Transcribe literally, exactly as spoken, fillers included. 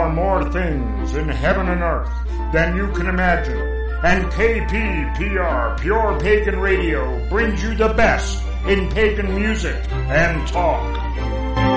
are more things in heaven and earth than you can imagine. And K P P R, Pure Pagan Radio, brings you the best in pagan music and talk.